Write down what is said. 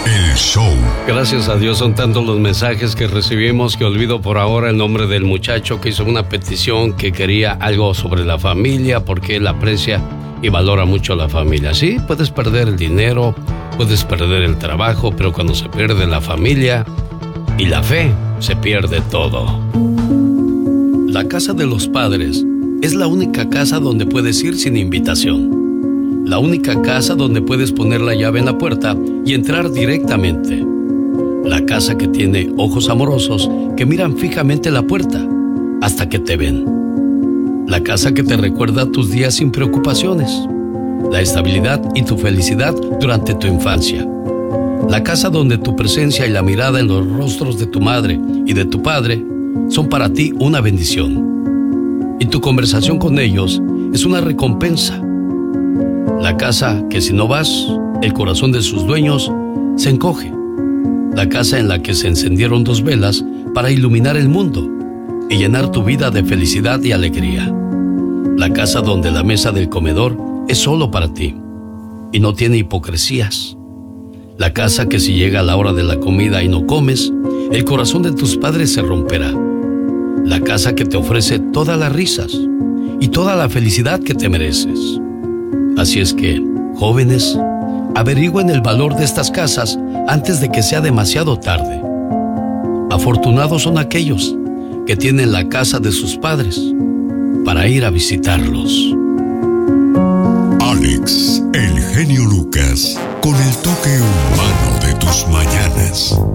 el show. Gracias a Dios son tantos los mensajes que recibimos que olvido por ahora el nombre del muchacho que hizo una petición que quería algo sobre la familia porque él aprecia y valora mucho la familia. Sí, puedes perder el dinero, puedes perder el trabajo, pero cuando se pierde la familia y la fe, se pierde todo. La casa de los padres es la única casa donde puedes ir sin invitación. La única casa donde puedes poner la llave en la puerta y entrar directamente. La casa que tiene ojos amorosos que miran fijamente la puerta hasta que te ven. La casa que te recuerda tus días sin preocupaciones. La estabilidad y tu felicidad durante tu infancia. La casa donde tu presencia y la mirada en los rostros de tu madre y de tu padre son para ti una bendición. Y tu conversación con ellos es una recompensa. La casa que si no vas, el corazón de sus dueños se encoge. La casa en la que se encendieron 2 velas para iluminar el mundo y llenar tu vida de felicidad y alegría. La casa donde la mesa del comedor es solo para ti y no tiene hipocresías. La casa que si llega la hora de la comida y no comes, el corazón de tus padres se romperá. La casa que te ofrece todas las risas y toda la felicidad que te mereces. Así es que, jóvenes, averigüen el valor de estas casas antes de que sea demasiado tarde. Afortunados son aquellos que tienen la casa de sus padres para ir a visitarlos. Alex, el genio Lucas, con el toque humano de tus mañanas.